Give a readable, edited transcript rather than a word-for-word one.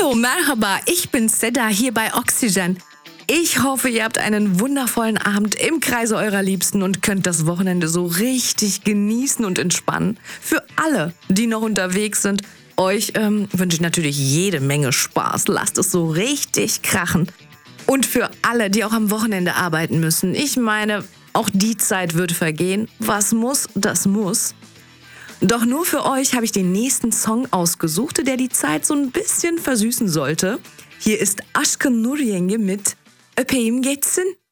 Hallo, Merhaba, ich bin Seda hier bei Oxygen. Ich hoffe, ihr habt einen wundervollen Abend im Kreise eurer Liebsten und könnt das Wochenende so richtig genießen und entspannen. Für alle, die noch unterwegs sind, euch wünsche ich natürlich jede Menge Spaß. Lasst es so richtig krachen. Und für alle, die auch am Wochenende arbeiten müssen, ich meine, auch die Zeit wird vergehen. Was muss, das muss. Doch nur für euch habe ich den nächsten Song ausgesucht, der die Zeit so ein bisschen versüßen sollte. Hier ist Aşkın Nur Yenge mit Öpeyim Geçsin.